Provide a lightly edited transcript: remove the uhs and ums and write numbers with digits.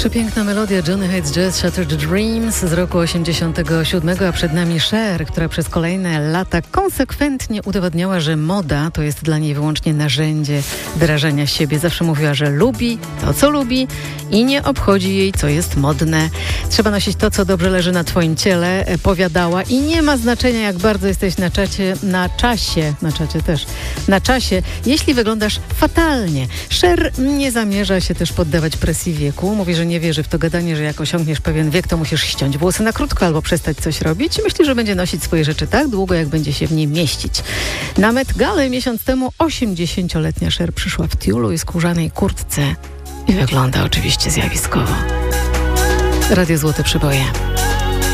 Przepiękna melodia Johnny Hates Jazz, Shattered Dreams z roku 87, a przed nami Cher, która przez kolejne lata konsekwentnie udowodniała, że moda to jest dla niej wyłącznie narzędzie wyrażania siebie. Zawsze mówiła, że lubi to, co lubi i nie obchodzi jej, co jest modne. Trzeba nosić to, co dobrze leży na twoim ciele, powiadała, i nie ma znaczenia, jak bardzo jesteś na czasie, jeśli wyglądasz fatalnie. Cher nie zamierza się też poddawać presji wieku. Mówi, że nie wierzy w to gadanie, że jak osiągniesz pewien wiek, to musisz ściąć włosy na krótko albo przestać coś robić. Myśli, że będzie nosić swoje rzeczy tak długo, jak będzie się w niej mieścić. Na Met Galę miesiąc temu 80-letnia Cher przyszła w tiulu i skórzanej kurtce i wygląda oczywiście zjawiskowo. Radio Złote Przyboje.